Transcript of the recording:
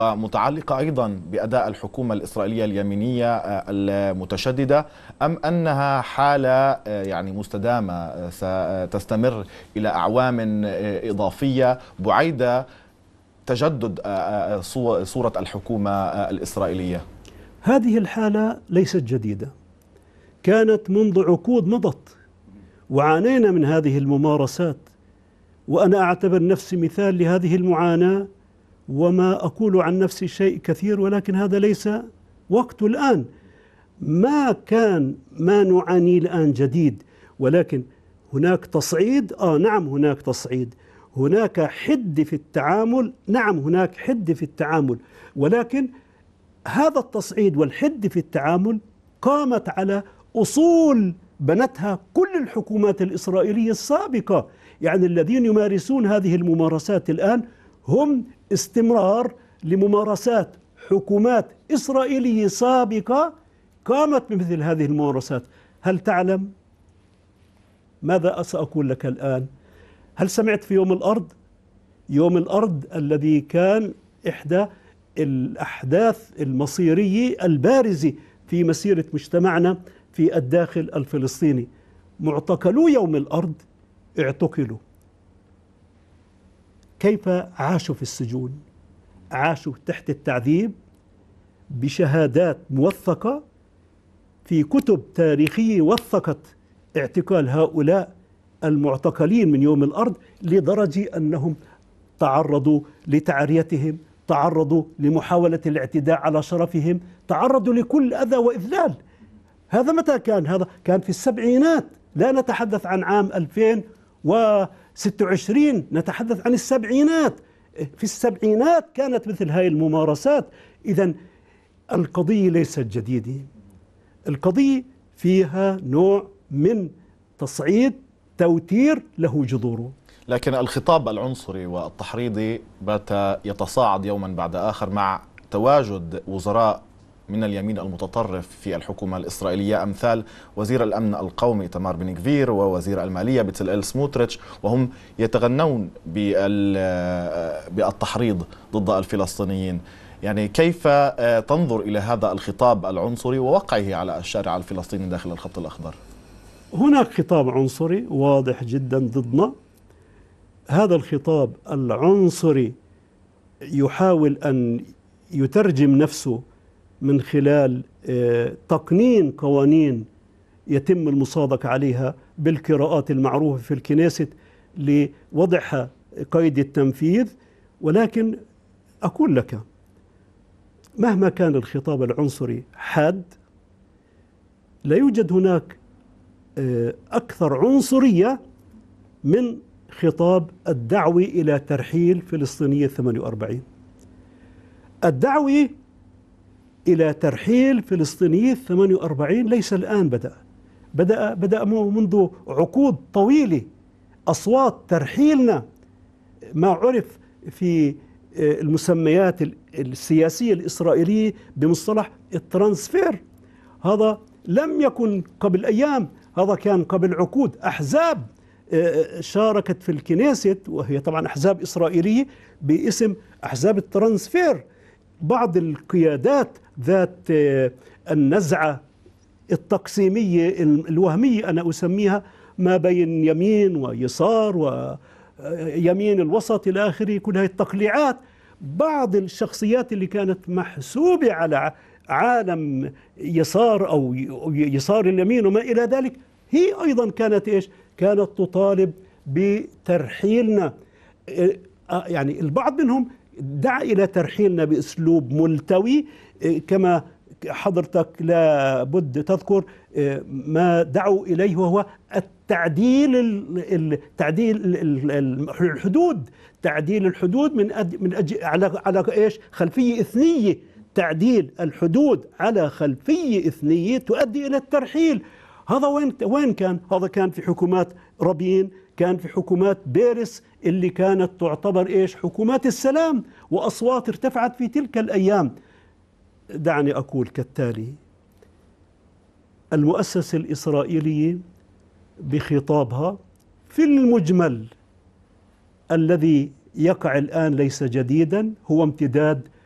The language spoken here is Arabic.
متعلقة أيضا بأداء الحكومة الإسرائيلية اليمينية المتشددة، أم أنها حالة يعني مستدامة ستستمر إلى أعوام إضافية بعيدة تجدد صورة الحكومة الإسرائيلية؟ هذه الحالة ليست جديدة، كانت منذ عقود مضت وعانينا من هذه الممارسات، وأنا أعتبر نفسي مثال لهذه المعاناة، وما أقول عن نفسي شيء كثير، ولكن هذا ليس وقته الآن. ما كان ما نعاني الآن جديد، ولكن هناك تصعيد. نعم هناك تصعيد، هناك حد في التعامل، نعم هناك حد في التعامل، ولكن هذا التصعيد والحد في التعامل قامت على أصول بنتها كل الحكومات الإسرائيلية السابقة. يعني الذين يمارسون هذه الممارسات الآن هم استمرار لممارسات حكومات إسرائيلية سابقة قامت بمثل هذه الممارسات. هل تعلم ماذا سأقول لك الآن؟ هل سمعت في يوم الأرض؟ يوم الأرض الذي كان إحدى الأحداث المصيرية البارزة في مسيرة مجتمعنا في الداخل الفلسطيني. معتقلو يوم الأرض اعتقلوا. كيف عاشوا في السجون؟ عاشوا تحت التعذيب بشهادات موثقة في كتب تاريخية وثقت اعتقال هؤلاء المعتقلين من يوم الأرض، لدرجة أنهم تعرضوا لتعريتهم، تعرضوا لمحاولة الاعتداء على شرفهم، تعرضوا لكل أذى وإذلال. هذا متى كان؟ هذا كان في السبعينات، لا نتحدث عن عام 2026، نتحدث عن السبعينات. في السبعينات كانت مثل هذه الممارسات. إذن القضية ليست جديدة، القضية فيها نوع من تصعيد، توتير له جذوره. لكن الخطاب العنصري والتحريضي بات يتصاعد يوما بعد آخر مع تواجد وزراء من اليمين المتطرف في الحكومة الإسرائيلية، أمثال وزير الأمن القومي إيتمار بن غفير ووزير المالية بتسليل سموتريتش، وهم يتغنون بالتحريض ضد الفلسطينيين. يعني كيف تنظر إلى هذا الخطاب العنصري ووقعه على الشارع الفلسطيني داخل الخط الأخضر؟ هناك خطاب عنصري واضح جدا ضدنا. هذا الخطاب العنصري يحاول أن يترجم نفسه من خلال تقنين قوانين يتم المصادقة عليها بالقراءات المعروفة في الكنيست لوضعها قيد التنفيذ. ولكن أقول لك، مهما كان الخطاب العنصري حاد، لا يوجد هناك أكثر عنصرية من خطاب الدعوة إلى ترحيل فلسطينية 48. الدعوة إلى ترحيل فلسطينية 48 ليس الآن بدأ منذ عقود طويلة. أصوات ترحيلنا ما عرف في المسميات السياسية الإسرائيلية بمصطلح الترانسفير، هذا لم يكن قبل أيام، هذا كان قبل عقود. أحزاب شاركت في الكنيست، وهي طبعا أحزاب إسرائيلية باسم أحزاب الترانسفير. بعض القيادات ذات النزعة التقسيمية الوهمية، أنا أسميها ما بين يمين ويسار ويمين الوسط إلى آخره، كل هذه التقليعات. بعض الشخصيات اللي كانت محسوبة على عالم يسار أو يسار اليمين وما إلى ذلك، هي أيضا كانت إيش؟ كانت تطالب بترحيلنا. يعني البعض منهم دعا إلى ترحيلنا بأسلوب ملتوي، كما حضرتك لا بد تذكر ما دعوا إليه، وهو تعديل الحدود، تعديل الحدود من أجل على إيش؟ خلفية إثنية. تعديل الحدود على خلفية إثنية تؤدي إلى الترحيل. هذا وين كان؟ هذا كان في حكومات رابين، كان في حكومات بيرس اللي كانت تعتبر إيش؟ حكومات السلام، وأصوات ارتفعت في تلك الأيام. دعني أقول كالتالي: المؤسسة الإسرائيلية بخطابها في المجمل الذي يقع الآن ليس جديدا، هو امتداد